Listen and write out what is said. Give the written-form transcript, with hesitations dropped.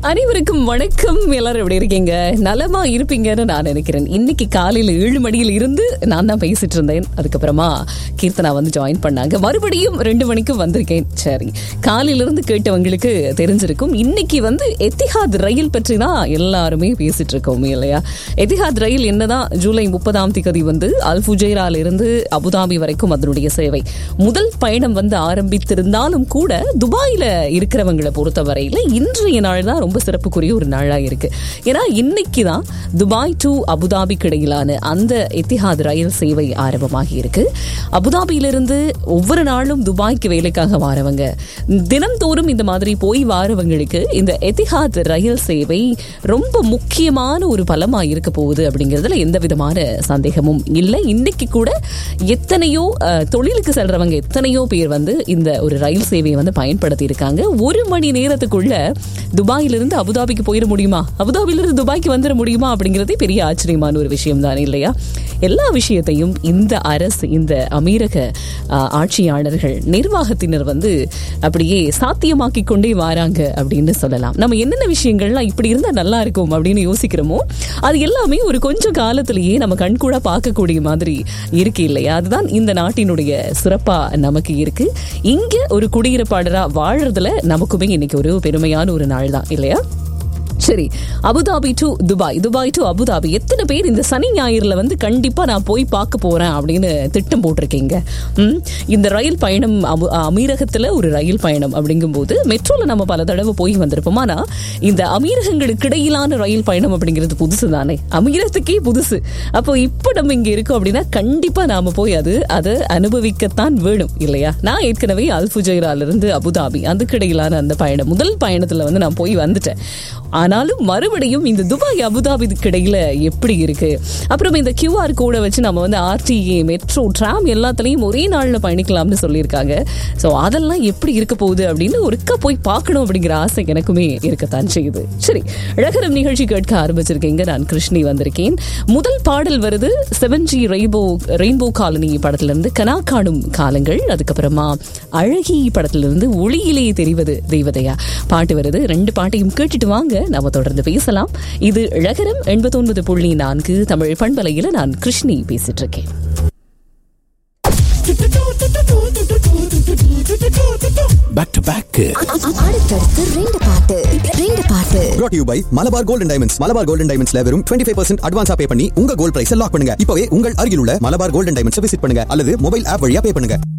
அனைவருக்கும் வணக்கம். எல்லாரும் எப்படி இருக்கீங்க? நலமா இருப்பீங்கன்னு நான் நினைக்கிறேன். இன்னைக்கு காலையில 7 மணியில் இருந்து நான் தான் பேசிட்டு இருந்தேன். அதுக்கப்புறமா கீர்த்தனா வந்து ஜாயின் பண்ணாங்க. மறுபடியும் 2 மணிக்கு வந்திருக்கேன். சரி, காலையிலிருந்து கேட்டவங்களுக்கு தெரிஞ்சிருக்கும். இன்னைக்கு வந்து எத்திஹாத் ரயில் பற்றி தான் எல்லாருமே பேசிட்டு இருக்கோம் இல்லையா? எத்திஹாத் ரயில் என்னதான் ஜூலை 30ஆம் தேதி வந்து அல் ஃபுஜைரால இருந்து அபுதாபி வரைக்கும் அதனுடைய சேவை முதல் பயணம் வந்து ஆரம்பித்திருந்தாலும் கூட துபாயில இருக்கிறவங்களை பொறுத்தவரையில இன்றைய நாள் தான் ரொம்ப சிறப்புக்குரிய ஒரு நாளா இருக்கு. ஏன்னா இன்னைக்கு தான் துபாய் டு அபுதாபிக்கு இடையிலான அந்த எத்திஹாத் ரயில் சேவை ஆரம்பமாகி இருக்கு. அபுதாபியிலிருந்து ஒவ்வொரு நாளும் துபாய்க்கு வேலைக்காக வாரவங்க, தினம்தோறும் இந்த மாதிரி போய் வாரவங்களுக்கு இந்த எத்திஹாத் ரயில் சேவை ரொம்ப முக்கியமான ஒரு பலமா இருக்க போகுது அப்படிங்கிறதுல எந்த விதமான சந்தேகமும் இல்லை. இன்னைக்கு கூட எத்தனையோ தொழிலுக்கு செல்றவங்க எத்தனையோ பேர் வந்து இந்த ஒரு ரயில் சேவையை வந்து பயன்படுத்தி இருக்காங்க. 1 மணி நேரத்துக்குள்ள துபாயிலிருந்து அபுதாபிக்கு போயிட முடியுமா, அபுதாபியிலிருந்து துபாய்க்கு வந்துட முடியுமா அப்படிங்கிறதே பெரிய ஆச்சரியமான ஒரு விஷயம் தான் இல்லையா? எல்லா விஷயத்தையும் இந்த அரசு, இந்த அமீரக ஆட்சியாளர்கள், நிர்வாகத்தினர் வந்து அப்படியே சாத்தியமாக்கி கொண்டே வராங்க அப்படின்னு சொல்லலாம். நம்ம என்னென்ன விஷயங்கள்லாம் இப்படி இருந்தா நல்லா இருக்கும் அப்படின்னு யோசிக்கிறோமோ அது எல்லாமே ஒரு கொஞ்சம் காலத்திலேயே நம்ம கண்கூட பார்க்கக்கூடிய மாதிரி இருக்கு இல்லையா? அதுதான் இந்த நாட்டினுடைய சிறப்பா நமக்கு இருக்கு. இங்க ஒரு குடியிருப்பாளரா வாழறதுல நமக்குமே இன்னைக்கு ஒரு பெருமையான ஒரு நாள் தான் இல்லையா? சரி, Abu Dhabi to Dubai, Dubai to Abu Dhabi எத்தனை பேர் இந்த சனி ஞாயிறுல வந்து கண்டிப்பா நான் போய் பார்க்க போறேன் அப்படின்னு திட்டம் போட்டிருக்கீங்க? இந்த ரயில் பயணம் அமீரகத்துல ஒரு ரயில் பயணம் அப்படிங்கும்போது மெட்ரோல நம்ம பல தடவை போய் வந்திருப்போம். ஆனா இந்த அமீரகங்களுக்கு இடையிலான ரயில் பயணம் அப்படிங்கிறது புதுசு தானே, அமீரகத்துக்கே புதுசு. அப்போ இப்போ நம்ம இங்க இருக்கோம் அப்படின்னா கண்டிப்பா நாம போய் அதை அனுபவிக்கத்தான் வேணும் இல்லையா? நான் ஏற்கனவே அல் ஃபுஜைரால இருந்து அபுதாபி அதுக்கு இடையிலான அந்த பயணம் முதல் பயணத்துல வந்து நான் போய் வந்துட்டேன். ஆனாலும் மறுபடியும் இந்த துபாய் அபுதாபிக்கு இடையில எப்படி இருக்கு, அப்புறம் இந்த QR கோடை வச்சு நம்ம வந்து RTA, மெட்ரோ, டிராம் எல்லாத்துலயும் ஒரே நாள்ல பயணிக்கலாம்னு சொல்லியிருக்காங்க. ஸோ அதெல்லாம் எப்படி இருக்க போகுது அப்படின்னு ஒருக்கா போய் பார்க்கணும் அப்படிங்கிற ஆசை எனக்குமே இருக்கத்தான் செய்யுது. சரி, அழகரம் நிகழ்ச்சி கேட்க ஆரம்பிச்சிருக்கீங்க. நான் கிருஷ்ணி வந்திருக்கேன். முதல் பாடல் வருது 7G ரெயின்போ காலனி படத்துல இருந்து கனா காணும் காலங்கள். அதுக்கப்புறமா அழகி படத்துல இருந்து ஒளியிலே தெரிவது தெய்வதையா பாட்டு வருது. 2 பாட்டையும் கேட்டுட்டு வாங்க, நாம தொடர்ந்து பேசலாம். இது அழகரம் 89.4 தமிழ் பண்பலையில நான் கிருஷ்ணி பேசிட்டு இருக்கேன். பேக் டு பேக் அடுத்தடுத்து 2 பாட்டு brought to you by Malabar golden diamonds. Malabar golden டைமண்ட்ஸ்ல வெறும் 25% அட்வான்ஸா பே பண்ணி உங்க கோல்ட் பிரைஸ் லாக் பண்ணுங்க. இப்பவே உங்கள் அருகில் உள்ள மலபார் கோல்டன் டைமண்ட்ஸ் விசிட் பண்ணுங்க அல்லது மொபைல் ஆப் வழியா பே பண்ணுங்க.